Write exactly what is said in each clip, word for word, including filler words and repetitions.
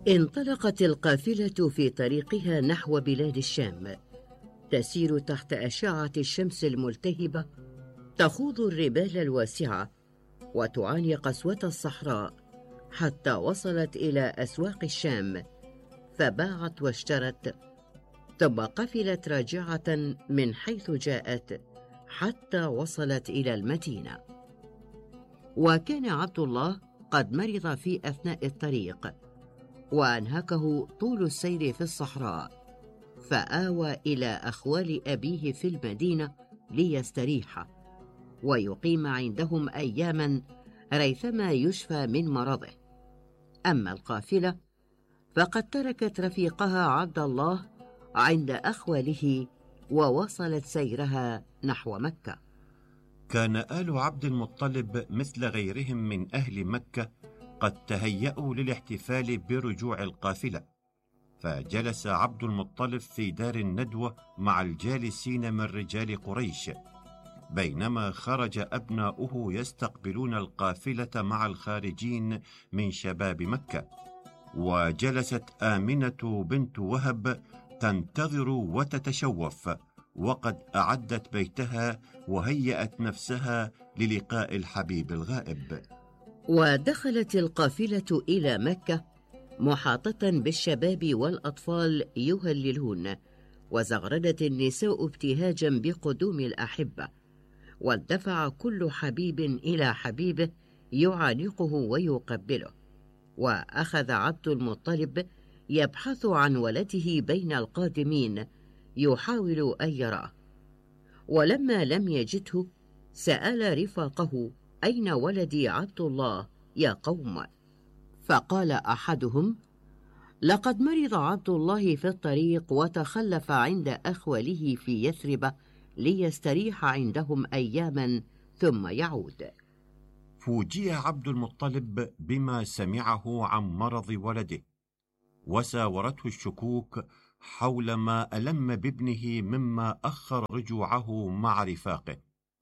انطلقت القافلة في طريقها نحو بلاد الشام، تسير تحت أشعة الشمس الملتهبة، تخوض الربال الواسعة وتعاني قسوة الصحراء، حتى وصلت إلى أسواق الشام فباعت واشترت، ثم قفلت راجعة من حيث جاءت حتى وصلت إلى المدينة. وكان عبد الله قد مرض في أثناء الطريق، وأنهكه طول السير في الصحراء، فآوى إلى أخوال أبيه في المدينة ليستريح ويقيم عندهم أياما ريثما يشفى من مرضه. أما القافلة فقد تركت رفيقها عبد الله عند أخواله ووصلت سيرها نحو مكة. كان آل عبد المطلب مثل غيرهم من أهل مكة قد تهيأوا للاحتفال برجوع القافلة، فجلس عبد المطلب في دار الندوة مع الجالسين من رجال قريش، بينما خرج أبناؤه يستقبلون القافلة مع الخارجين من شباب مكة. وجلست آمنة بنت وهب تنتظر وتتشوف، وقد أعدت بيتها وهيأت نفسها للقاء الحبيب الغائب. ودخلت القافلة إلى مكة محاطة بالشباب والأطفال يهللون، وزغردت النساء ابتهاجا بقدوم الأحبة، واندفع كل حبيب إلى حبيبه يعانقه ويقبله. وأخذ عبد المطلب يبحث عن ولده بين القادمين يحاول أن يراه، ولما لم يجده سأل رفاقه: أين ولدي عبد الله يا قوم؟ فقال أحدهم: لقد مرض عبد الله في الطريق وتخلف عند أخوله في يثرب ليستريح عندهم أياما ثم يعود. فوجئ عبد المطلب بما سمعه عن مرض ولده، وساورته الشكوك حول ما ألم بابنه مما أخر رجوعه مع رفاقه،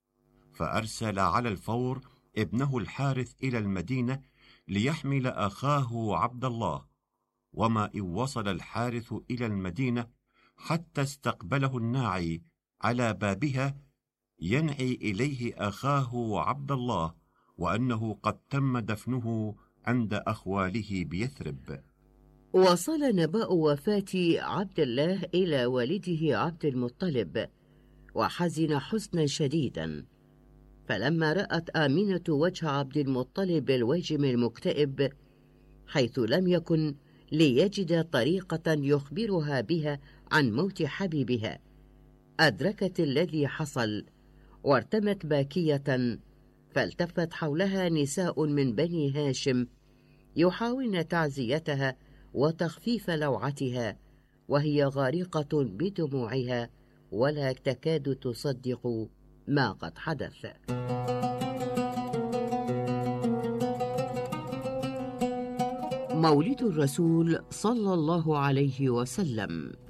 فأرسل على الفور ابنه الحارث إلى المدينة ليحمل أخاه عبد الله. وما إن وصل الحارث إلى المدينة حتى استقبله الناعي على بابها ينعي إليه أخاه عبد الله، وأنه قد تم دفنه عند أخواله بيثرب. وصل نبأ وفاة عبد الله إلى والده عبد المطلب، وحزن حزنا شديدا، فلما رأت آمنة وجه عبد المطلب الوجم المكتئب، حيث لم يكن ليجد طريقة يخبرها بها عن موت حبيبها، أدركت الذي حصل وارتمت باكية، فالتفت حولها نساء من بني هاشم يحاولن تعزيتها وتخفيف لوعتها، وهي غارقة بدموعها ولا تكاد تصدق ما قد حدث. مولد الرسول صلى الله عليه وسلم.